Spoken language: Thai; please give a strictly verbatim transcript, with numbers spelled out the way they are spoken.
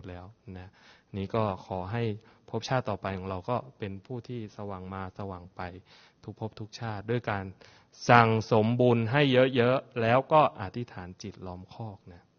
ชน์แล้วนะนี้ก็ขอให้ภพชาติต่อไปของเราก็เป็นผู้ที่สว่างมาสว่างไปทุกภพทุกชาติด้วยการสั่งสมบุญให้เยอะๆแล้วก็อธิษฐานจิตล้อมคอกนะ